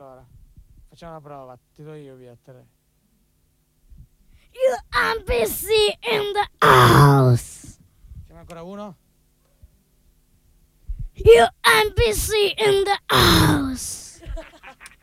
Allora, facciamo una prova, ti do io via 3. UMPC in the house. Facciamo ancora uno. UMPC in the house.